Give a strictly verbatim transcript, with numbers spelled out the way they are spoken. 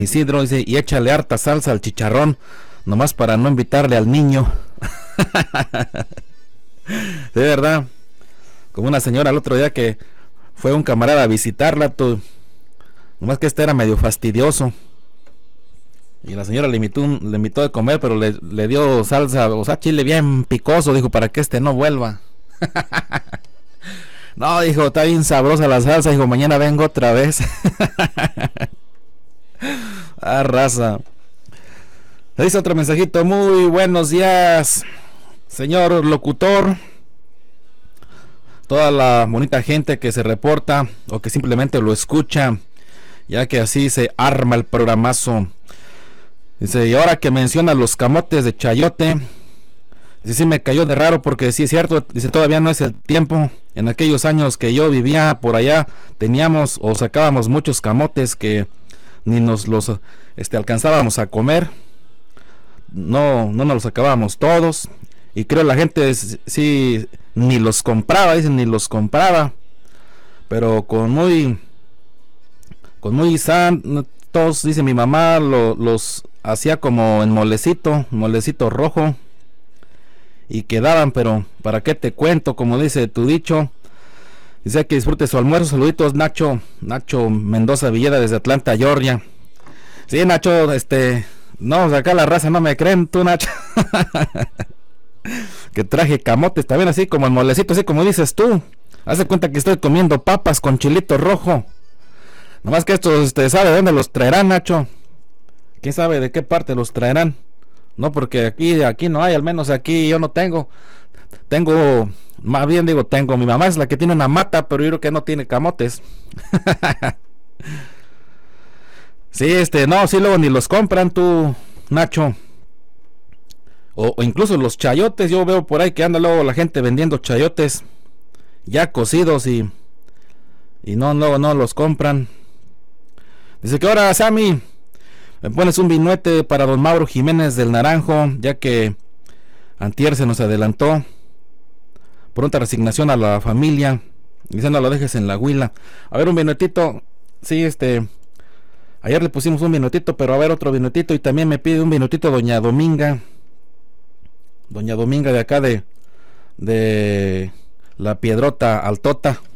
Isidro dice, y échale harta salsa al chicharrón, nomás para no invitarle al niño. De verdad, como una señora el otro día que fue un camarada a visitarla, tú, nomás que este era medio fastidioso. Y la señora le invitó, le invitó a comer, pero le, le dio salsa, o sea, chile bien picoso, dijo, para que este no vuelva. No, dijo, está bien sabrosa la salsa, dijo, mañana vengo otra vez. Ah, raza. Dice otro mensajito, muy buenos días, señor locutor. Toda la bonita gente que se reporta o que simplemente lo escucha, ya que así se arma el programazo. Dice, y ahora que menciona los camotes de chayote, dice, sí me cayó de raro porque sí es cierto, dice, todavía no es el tiempo. En aquellos años que yo vivía por allá, teníamos o sacábamos muchos camotes que ni nos los este, alcanzábamos a comer. No, no nos los acabábamos todos. Y creo la gente sí ni los compraba, dicen, ni los compraba. Pero con muy, con muy santos, dice mi mamá, lo, los hacía como en molecito, molecito rojo. Y quedaban, pero ¿para qué te cuento? Como dice tu dicho. Dice que disfrute su almuerzo. Saluditos, Nacho, Nacho Mendoza Villeda desde Atlanta, Georgia. Sí, Nacho, este, no, acá la raza no me creen, tú, Nacho. Que traje camotes también así como el molecito, así como dices tú. Hace cuenta que estoy comiendo papas con chilito rojo. Nomás que estos, este, ¿sabe de dónde los traerán, Nacho? ¿Quién sabe de qué parte los traerán? No, porque aquí, aquí no hay, al menos aquí yo no tengo. Tengo, más bien digo, tengo, mi mamá es la que tiene una mata, pero yo creo que no tiene camotes. Sí, este, no, sí, luego ni los compran tú, Nacho. O, o incluso los chayotes, yo veo por ahí que anda luego la gente vendiendo chayotes ya cocidos y y no, no, no los compran. Dice que ahora, Sammy, me pones un vinuete para don Mauro Jiménez del Naranjo, ya que antier se nos adelantó. Pronta resignación a la familia. Dice, no lo dejes en la huila. A ver, un vinutito. Sí, este, ayer le pusimos un vinutito, pero a ver otro vinutito. Y también me pide un vinutito doña Dominga. Doña Dominga de acá de de la Piedrota Altota.